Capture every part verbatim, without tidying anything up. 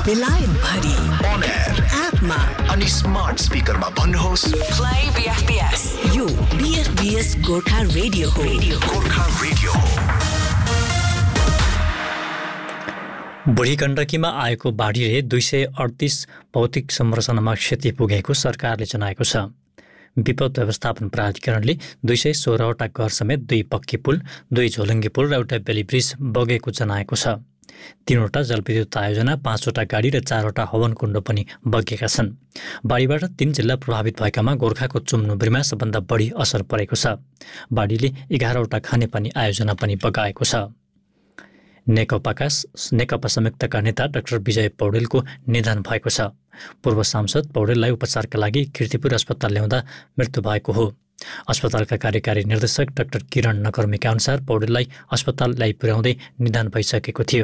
बेलायत भरि on air एपमा अनि स्मार्ट स्पिकरमा भन्नुहोस् प्ले बीएफबीएस। यो बीएफबीएस गोर्खा रेडियो हो। गोर्खा रेडियो हो। बुढी गण्डकीमा आएको बाढीले दुई सय अडतिस भौतिक संरचनामा क्षति पुगेको सरकारले जनाएको छ। विपद व्यवस्थापन प्राधिकरणले दुई सय सोह्रवटा घर समेत दुई पक्की पुल, दुई झोलुङ्गे पुल र एउटा बेली ब्रिज बगेको जनाएको छ। तीनवटा जलविद्युत आयोजना, पाँचवटा गाडी र चारवटा हवन कुण्ड पनि बगेका छन्। बाढीबाट तीन जिल्ला प्रभावित भएकामा गोर्खाको चुम्नुब्रीमा सबभन्दा बढी असर परेको छ। बाढीले एघारवटा खानेपानी आयोजना पनि बगाएको छ। नेकपाका नेकपा संयुक्तका नेता डाक्टर विजय पौडेलको निधन भएको छ। पूर्व सांसद पौडेललाई उपचारका लागि कीर्तिपुर अस्पताल ल्याउँदा मृत्यु भएको हो। अस्पतालका कार्यकारी निर्देशक डाक्टर किरण नकर्मीका अनुसार पौडेललाई अस्पताल ल्याइपुर्याउँदै निधन भइसकेको थियो।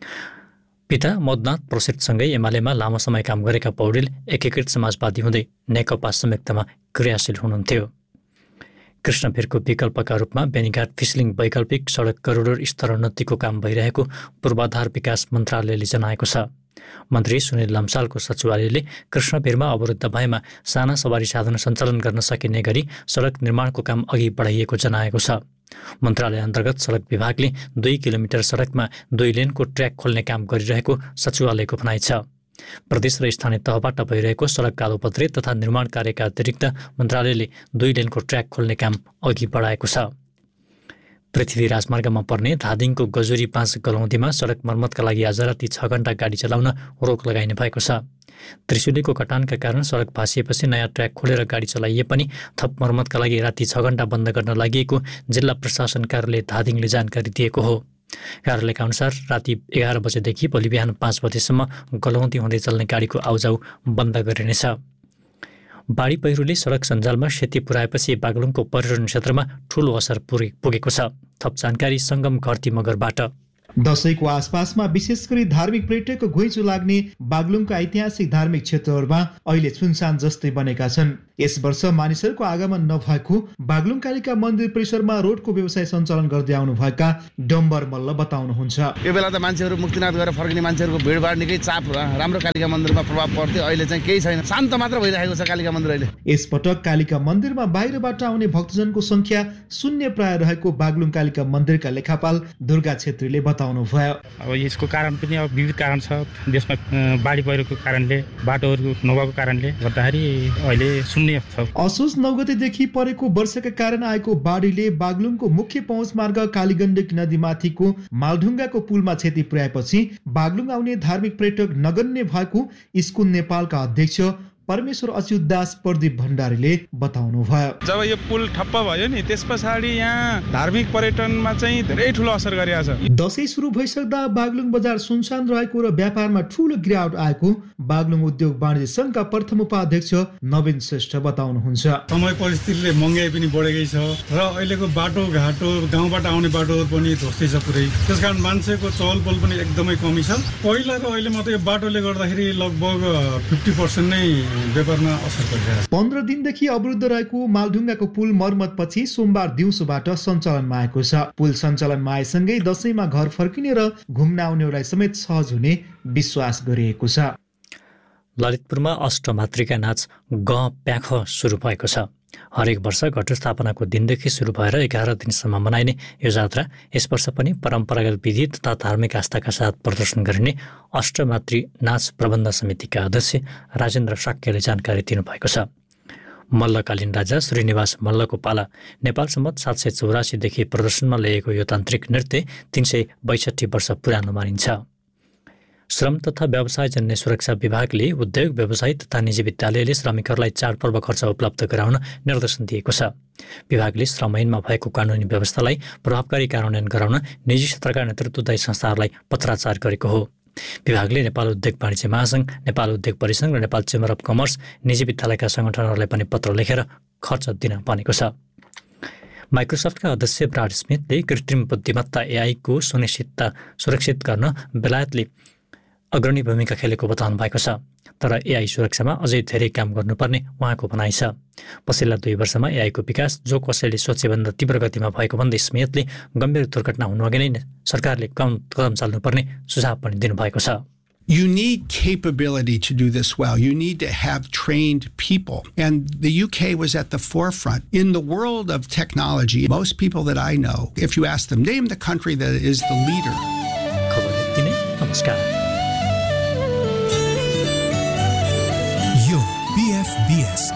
पिता मदनाथ प्रसिद्धसँगै एमालेमा लामो समय काम गरेका पौडेल एकीकृत समाजवादी हुँदै नेकपा संयुक्तमा क्रियाशील हुनुहुन्थ्यो। कृष्णभिरको विकल्पका रूपमा बेनीघाट फिसलिङ वैकल्पिक सडक करिडोर स्तरोन्नतिको काम भइरहेको पूर्वाधार विकास मन्त्रालयले जनाएको छ। मन्त्री सुनिल लम्सालको सचिवालयले कृष्णभिरमा अवरुद्ध भएमा साना सवारी साधन सञ्चालन गर्न सकिने गरी सडक निर्माणको काम अघि बढाइएको जनाएको छ। मन्त्रालय अन्तर्गत सडक विभागले दुई किलोमिटर सडकमा दुई लेनको ट्र्याक खोल्ने काम गरिरहेको सचिवालयको भनाइ छ। प्रदेश र स्थानीय तहबाट भइरहेको सडक कालोपत्रे तथा निर्माण कार्यका अतिरिक्त मन्त्रालयले दुई लेनको ट्र्याक खोल्ने काम अघि बढाएको छ। पृथ्वी राजमार्गमा पर्ने धादिङको गजुरी पाँच गलौँदीमा सडक मर्मतका लागि आज राति छ घण्टा गाडी चलाउन रोक लगाइने भएको छ। त्रिशुलीको कटानका कारण सडक भाँसिएपछि नयाँ ट्र्याक खोलेर गाडी चलाइए पनि थप मर्मतका लागि राति छ घण्टा बन्द गर्न लागि जिल्ला प्रशासन कार्यालय धादिङले जानकारी दिएको हो। कार्यालयका अनुसार राति एघार बजेदेखि भोलि बिहान पाँच बजेसम्म गलौँदी हुँदै चल्ने गाडीको आउजाउ बन्द गरिनेछ। बाढी पहिरोले सडक सञ्जालमा क्षति पुर्याएपछि बागलुङको पर्यटन क्षेत्रमा ठूलो असर पुगेको छ। थप जानकारी सङ्गम घरती मगरबाट। दशैंको आसपासमा विशेष गरी धार्मिक पर्यटकको घुइँचो लाग्ने बागलुङका ऐतिहासिक धार्मिक क्षेत्रहरूमा अहिले सुनसान जस्तै बनेका छन्। यस वर्ष मानिसहरूको आगमन नभएको बागलुङ कालिका मन्दिर परिसरमा रोडको व्यवसाय सञ्चालन गर्दै आउनु भएका डम्बर मल्ल बताउनुहुन्छ। यो बेला त मान्छेहरू मुक्तिनाथ गएर फर्किने मान्छेहरूको भिडभाड निकै चाप राम्रो कालिका मन्दिरमा प्रभाव पर्थ्यो। अहिले चाहिँ केही छैन, शान्त मात्र भइरहेको छ कालिका मन्दिर अहिले। यसपटक कालिका मन्दिरमा बाहिरबाट आउने भक्तजनको संख्या शून्य प्राय रहेको बागलुङ कालिका मन्दिरका लेखापाल दुर्गा छेत्रीले बताउनु भयो। अब यसको कारण पनि अब विविध कारण छ। देशमा बाढी पहिरोको कारणले, बाटोहरू नभएको कारणले गर्दाखेरि अहिले असोज नौ गतेदेखि परेको वर्षाका कारण आएको बाढीले बागलुङको मुख्य पहुँच मार्ग कालीगण्डकी नदीमाथिको मालढुङ्गाको पुलमा क्षति पुर्याएपछि बागलुङ आउने धार्मिक पर्यटक नगन्य भएको स्कुल नेपालका अध्यक्ष परमेश्वर अच्युत दास प्रदीप भण्डारीले बताउनु भयो। जब यो पुल ठप्प भयो नि त्यस पछाडि यहाँ धार्मिक पर्यटनमा चाहिँ धेरै ठुलो असर गरिरहेछ। दशैं सुरु भइसक्दा बागलुङ बजार सुनसान रहेको र व्यापारमा ठुलो गिरावट आएको बागलुङ उद्योग वाणिज्य संघका प्रथम उपाध्यक्ष नवीन श्रेष्ठ बताउनुहुन्छ। समय परिस्थितिले महँगाई पनि बढेकै छ र अहिलेको बाटो घाटो गाउँबाट आउने बाटोहरू पनि ध्वस्तै छ पुरै। त्यसकारण मान्छेको चहलपहल पनि एकदमै कमी छ। पहिला र अहिले मात्रै यो बाटोले गर्दाखेरि लगभग फिफ्टी पर्सेन्ट नै व्यापारमा असर परिरहेको छ। पन्ध्र दिनदेखि अवरुद्ध रहेको मालढुङ्गाको पुल मर्मतपछि सोमबार दिउँसोबाट सञ्चालनमा आएको छ। पुल सञ्चालनमा आएसँगै दशैंमा घर फर्किने र घुम्न आउनेहरूलाई समेत सहज हुने विश्वास गरिएको छ। ललितपुरमा अष्टमातृका नाच ग प्याख सुरु भएको छ। हरेक वर्ष घटस्थापनाको दिनदेखि सुरु भएर एघार दिनसम्म मनाइने यो जात्रा यस वर्ष पनि परम्परागत विधि तथा धार्मिक आस्थाका साथ प्रदर्शन गरिने अष्टमातृ नाच प्रबन्ध समितिका अध्यक्ष राजेन्द्र साक्यले जानकारी दिनुभएको छ। मल्लकालीन राजा श्रीनिवास मल्लको पाला नेपाल सम्मत सात सय चौरासीदेखि प्रदर्शनमा ल्याएको यो तान्त्रिक नृत्य तीन सय बैसठी वर्ष पुरानो मानिन्छ। श्रम तथा व्यवसाय जन्य सुरक्षा विभागले उद्योग व्यवसाय तथा निजी विद्यालयले श्रमिकहरूलाई चाडपर्व खर्च उपलब्ध गराउन निर्देशन दिएको छ। विभागले श्रम ऐनमा भएको कानुनी व्यवस्थालाई प्रभावकारी कार्यान्वयन गराउन निजी क्षेत्रका नेतृत्वदायी संस्थाहरूलाई पत्राचार गरेको हो। विभागले नेपाल उद्योग वाणिज्य महासङ्घ, नेपाल उद्योग परिसङ्घ र नेपाल चेम्बर अफ कमर्स निजी विद्यालयका सङ्गठनहरूलाई पनि पत्र लेखेर खर्च दिन भनेको छ। माइक्रोसफ्टका अध्यक्ष ब्राड स्मिथले कृत्रिम बुद्धिमत्ता एआईको सुनिश्चितता सुरक्षित गर्न बेलायतले अग्रणी भूमिका खेलेको बताउनु भएको छ। तर एआई सुरक्षामा अझै धेरै काम गर्नुपर्ने उहाँको भनाइ छ। पछिल्ला दुई वर्षमा एआईको विकास जो कसैले सोचेभन्दा तीव्र गतिमा भएको भन्दै स्मिथले गम्भीर दुर्घटना हुनुअघि नै सरकारले कम कदम चाल्नुपर्ने सुझाव पनि दिनुभएको छ। You need capability to do this well. You need to have trained people. And the U K was at the forefront. In the world of technology, most people that I know, if you ask them, name the country that is the leader. खबर यति नै, नमस्कार। यो B F B S